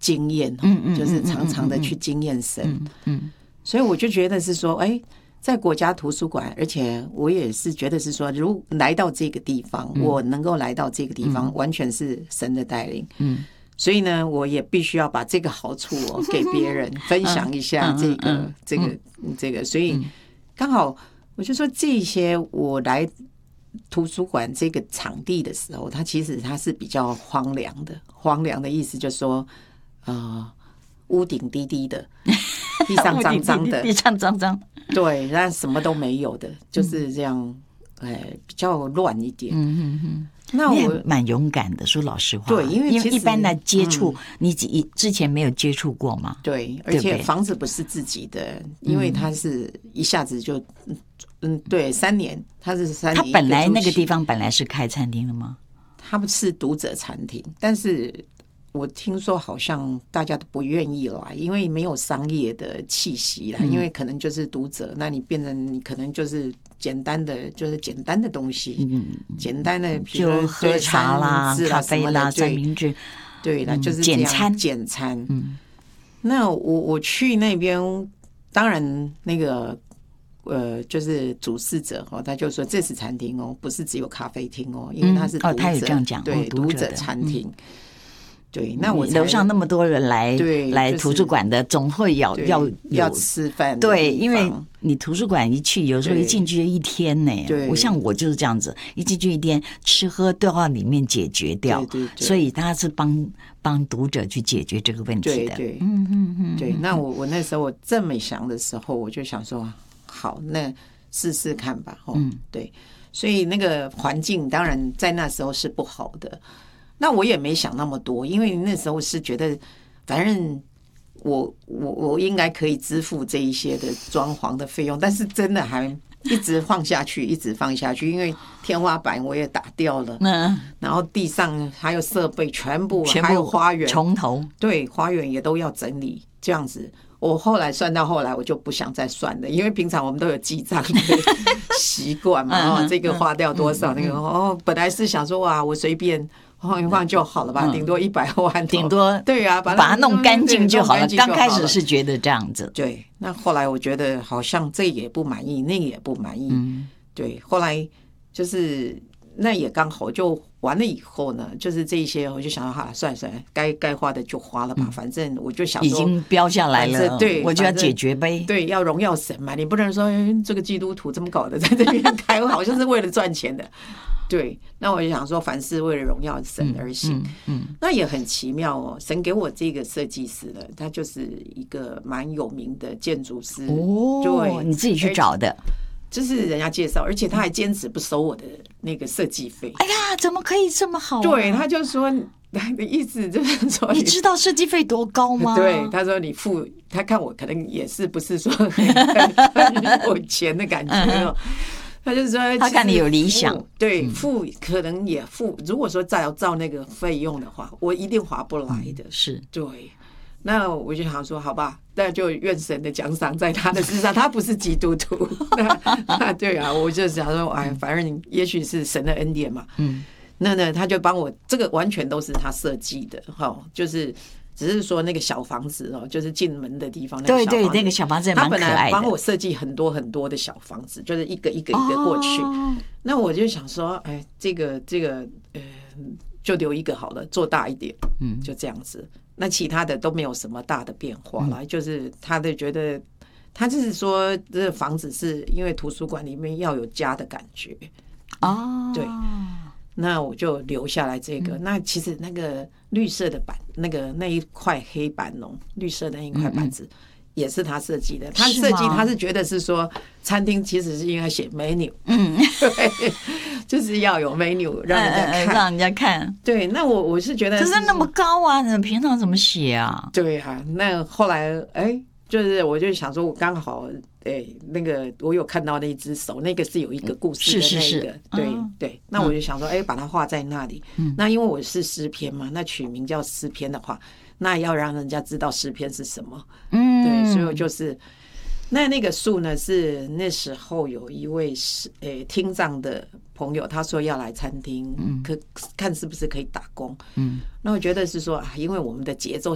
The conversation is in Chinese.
经验，就是常常的去经验神，所以我就觉得是说，在国家图书馆，而且我也是觉得是说，如来到这个地方，我能够来到这个地方，完全是神的带领，所以呢，我也必须要把这个好处给别人分享一下，这个，所以刚好我就说这些我来图书馆这个场地的时候，它其实它是比较荒凉的。荒凉的意思就是说，屋顶低低的，地上脏脏的， 地上脏脏， 对，那什么都没有的，就是这样，比较乱一点。那我蛮勇敢的，说老实话， 对，因为一般的接触，你之前没有接触过吗？ 对，而且房子不是自己的，因为它是一下子就，对，3年，它是3年。 他本来那个地方本来是开餐厅的吗？ 他们是读者餐厅，但是我听说好像大家都不愿意来，因为没有商业的气息啦，因为可能就是读者，那你变成你可能就是简单的东西，简单的就喝茶啦、咖啡啦、三明治， 对啦，就是这样简餐。那我去那边，当然那个。就是主事者他就说这是餐厅不是只有咖啡厅因为它是读者他有这样讲， 对，读者餐厅。对，那我楼上那么多人来图书馆的，总会要吃饭。 对，因为你图书馆一去，有时候一进去一天呢。对，我就是这样子，一进去一天，吃喝都要里面解决掉。对，所以他是帮读者去解决这个问题的。 对，对。那我那时候我这么想的时候，我就想说。好，那试试看吧。对，所以那个环境当然在那时候是不好的。那我也没想那么多，因为那时候是觉得，反正我应该可以支付这一些的装潢的费用，但是真的还一直放下去，一直放下去，因为天花板我也打掉了，然后地上还有设备全部还有花园从头， 对，花园也都要整理，这样子。我后来算到后来，我就不想再算了，因为平常我们都有记账的习惯嘛，这个花掉多少，那个本来是想说哇，我随便放一放就好了吧，顶多100万， 顶多对啊， 把它弄干净就好了。刚开始是觉得这样子， 对，那后来我觉得好像这也不满意，那也不满意，对，后来就是那也刚好就完了以后呢，就是这一些我就想好了，算了，该花的就花了吧，反正我就想说已经标下来了，对，我就要解决呗， 对，要荣耀神嘛，你不能说这个基督徒这么搞的在这边开，好像是为了赚钱的。对，那我就想说，凡事为了荣耀神而行。那也很奇妙神给我这个设计师的，他就是一个蛮有名的建筑师。对， 你自己去找的。 就是人家介绍，而且他还坚持不收我的那个设计费。 哎呀，怎么可以这么好对，他就说，他的意思就是说， 你知道设计费多高吗？ 对，他说你付，他看我可能也是不是说很有钱的感觉他就是说， 他看你有理想， 对，付可能也付。如果说照那个费用的话，我一定划不来的。 是， 对。那我就想说，好吧，那就愿神的奖赏在他的身上。他不是基督徒，那对啊，我就想说，反正也许是神的恩典嘛。那呢，他就帮我，这个完全都是他设计的，就是只是说那个小房子就是进门的地方。 对对，那个小房子也蛮可爱的。 他本来帮我设计很多很多的小房子，就是一个一个过去。那我就想说，这个就留一个好了，做大一点，就这样子。那其他的都没有什么大的变化了，就是他的觉得，他就是说这个房子是因为图书馆里面要有家的感觉对，那我就留下来这个。那其实那个绿色的板，那一块黑板绿色的那一块板子。也是他设计的，他设计他是觉得是说餐厅其实是应该写 menu， 对，就是要有 menu 让人家看， 对，那我是觉得， 可是那么高啊，你平常怎么写啊？ 对啊，那后来就是我就想说，我刚好那个我有看到那一只手，那个是有一个故事的那个， 是对，那我就想说，把它画在那里。那因为我是诗篇嘛，那取名叫诗篇的话，那要让人家知道诗篇是什么。对，所以我就是那个树呢，是那时候有一位听障的朋友，他说要来餐厅，看是不是可以打工。那我觉得是说因为我们的节奏